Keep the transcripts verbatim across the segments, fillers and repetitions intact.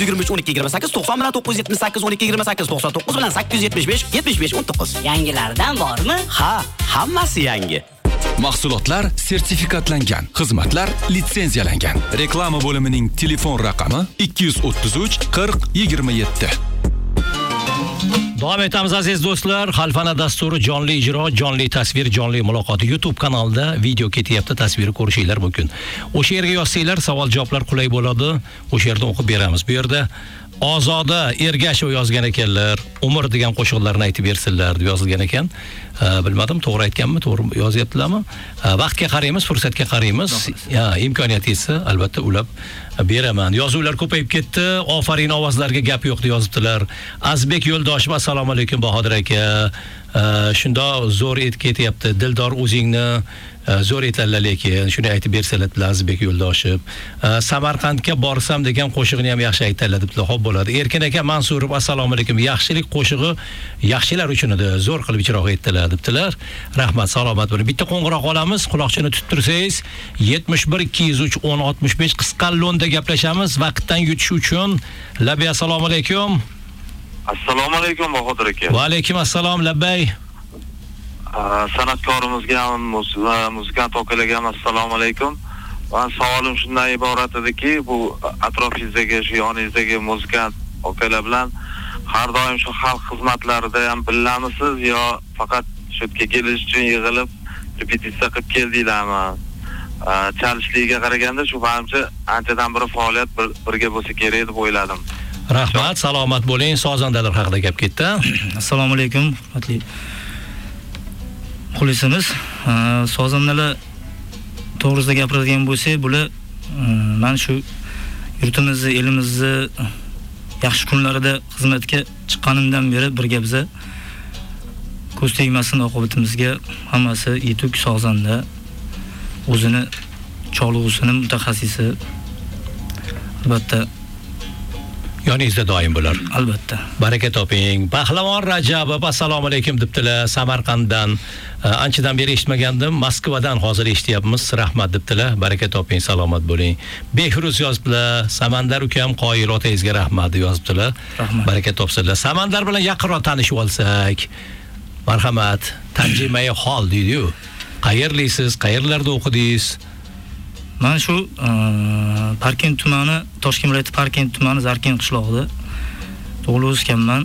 yigirma uch o'n ikki yigirma sakkiz to'qson bilan to'qqiz yuz yetmish sakkiz o'n ikki yigirma sakkiz to'qson to'qqiz bilan sakkiz yuz yetmish besh yetmish besh o'n to'qqiz. Yangilaridan bormi? Ha, hammasi yangi. Mahsulotlar sertifikatlangan, xizmatlar litsenziyalangan. Reklama bo'limining telefon raqami ikki yuz o'ttiz uch qirq yigirma yetti. Davom etamiz aziz do'stlar. Xalfana dasturi jonli ijro, jonli tasvir, jonli muloqot YouTube kanalida video ketyapti, tasviri ko'rishinglar mumkin. O'sha yerga yozsanglar, savol-javoblar qulay bo'ladi. O'sha yerda o'qib beramiz. Bu yerda Ozoda Ergashev yozgan ekanlar. Umr degan qo'shiqlarni aytib bersinlar deb yozilgan ekan. Bilmadim, to'g'ri aytganmi, to'g'ri yozyaptilarmi? Vaqtga qaraymiz, fursatga qaraymiz. Ha, imkoniyat esa albatta ulab beraman. Yozuvlar ko'payib ketdi. Ofarin ovozlarga gap yo'q deb yozibdilar. Azbek Yo'ldosheva assalomu alaykum Bahodir aka. Shunda zo'r et ketyapti. Dildor o'zingni zo'r etadilar lekin shuni aytib bersalar Azbek Yo'ldoshev. Samarqandga borsam degan qo'shiqni ham yaxshi aytadilar debdilar. Xo'p bo'ladi. Erkin aka Mansurov assalomu alaykum. Yaxshilik qo'shig'i yaxshilar uchun edi. Zo'r qilib ijro etdilar debdilar. Rahmat, salomat bo'ling. Bitta qo'ng'iroq olamiz. Quloqchini tuttirsangiz yetmish bir ikki yuz uch o'n oltmish besh qisqa lo'nda gaplashamiz. Vaqtdan yutish uchun. Labbay assalomu alaykum. Assalomu alaykum Bahodir aka. Va alaykum assalom Labbay. San'atkorimizga ham, muzikant okalarga ham assalomu alaykum. Men savolim shundan iborat ediki, bu atrofingizdagi, shu yoningizdagi muzikant okalar bilan har doim shu xalq xizmatlarida ham bilamisiz yo faqat shu yerga kelish uchun yig'ilib repetitsiya qilib keldinglarmi? Chalishligiga qaraganda shu menimcha anchadan bir faoliyat birga bo'lsa kerak deb o'yladim. Rahmat, salomat bo'ling. Sozandalar haqida gap ketdi. Assalomu alaykum, hurmatli muxlisimiz. Sozandalar to'g'risida gapiradigan bo'lsak, bular men shu yurtimizni, elimizni yaxshi kunlarida xizmatga chiqqanimdan beri birga biza ko'z tegmasin oqibatimizga hammasi yetuk sozanda o'zini cholg'usini mutaxassisi albatta yoningizda doim bo'lar. Albatta. Baraka toping. Pahlavon Rajabov assalomu alaykum debdilar. Samarqanddan anchadan beri eshitmagandim. Moskvadan hozir eshityapmiz. Rahmat debdilar. Baraka toping, salomat bo'ling. Behruz yozibdilar. Samandar ukam qoyil otangizga rahmat deb yozibdilar. Baraka topsinlar. Samandar bilan yaqinroq tanishib olsak. Marhamat. Tarjimai hol deydi-yu. Qayerlisiz? Qayerlarda o'qidingiz? Men shu Parkent tumani, Toshkent viloyati Parkent tumani Zarkin qishlog'ida tug'ilib o'sganman.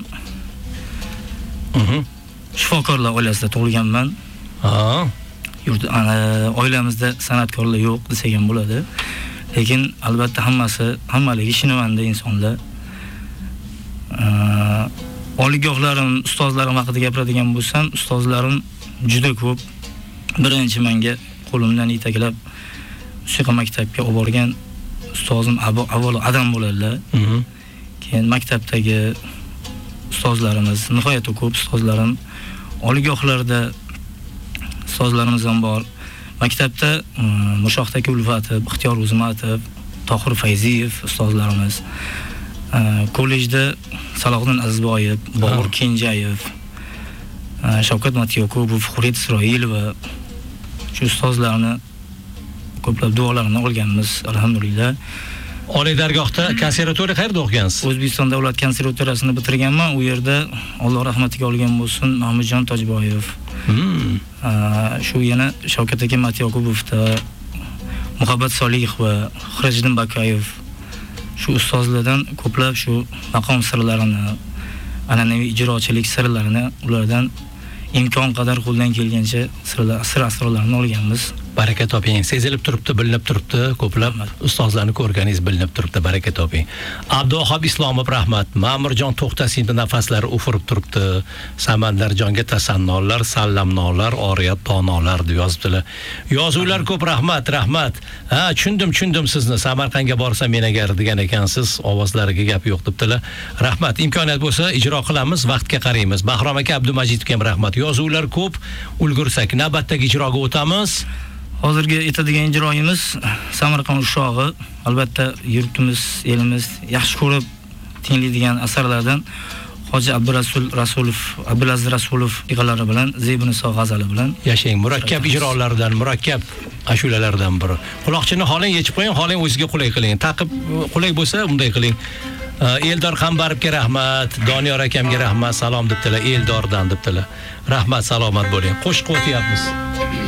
Mhm. Shifokorlar oilasida tug'ilganman. Ha. Yurt ana oilamizda san'atkorlar yo'q desak ham bo'ladi. Lekin albatta hammasi, hammaligi shinavanda insonlar. Oliygohlarim, ustozlarim haqida gapiradigan bo'lsam, ustozlarim juda ko'p. Birinchi menga qo'limdan yetaklab musiqa maktabiga olib borgan ustozim avvalo Adam bo'ladilar. Keyin maktabdagi ustozlarimiz, nihoyatda ko'p ustozlarim, oliygohlarda ustozlarimiz ham bor. Maktabda Mushoqdagi Ulfatov, Ixtiyor Uzmatov, Tohir Fayziyev ustozlarimiz. Kollejda Salohiddin Azizboyev, Bobur Kenjayev, Shavkat Matiyokubov, Xurid Isroilova shu ustozlarni ko'plab duolarini olganmiz, alhamdulillah. Oliy dargohda konservatoriya qayerda o'qigansiz? O'zbekiston davlat konservatoriyasini bitirganman. U yerda Alloh rahmatiga olgan bo'lsin Mahmudjon Tojboyev. Hmm. Shu yana Shavkat aka Matiyokubovda, Muhabbat Solihova, Xiriddin Bakayev shu ustozlardan ko'plab shu maqom sirlarini, an'anaviy ijrochilik sirlarini ulardan imkon qadar qo'ldan kelgancha sirlar, sir asrorlarini olganmiz. Baraka toping. Sezilib turibdi, bilinib turibdi. Ko'plab ustozlarni ko'rganingiz bilinib turibdi. Baraka toping. Abduhab Islomov rahmat. Ma'murjon To'xtasiyning nafaslari ufurib turibdi. Samandarjonga tasannollar, sallamnolar, oriyat donolar deb yozibdilar. Yozuvlar ko'p, rahmat, rahmat. Ha, tushundim, tushundim sizni. Samarqandga borsam men agar degan ekansiz, ovozlariga gap yo'q debdilar. Rahmat. Imkoniyat bo'lsa ijro qilamiz, vaqtga qaraymiz. Bahrom aka Abdumajidovga ham rahmat. Yozuvlar ko'p, ulgursak navbatdagi ijroga o'tamiz. Hozirgi aytadigan ijroyimiz Samarqand ushog'i, albatta yurtimiz, elimiz yaxshi ko'rib tinglaydigan asarlardan Hoji Abdurasul Rasulov, Abdulaziz Rasulov yig'alari bilan Zebuniso g'azali bilan yashang. Murakkab ijrolardan, murakkab ashulalardan biri. Quloqchini holing yechib qo'ying, holing o'ziga qulay qiling. Taqib qulay bo'lsa, unday qiling. Eldor Qambarovga rahmat, Doniyor akamga rahmat, salom debdilar, Eldordan debdilar. Rahmat, salomat bo'ling. Qo'shiq o'tyapmiz.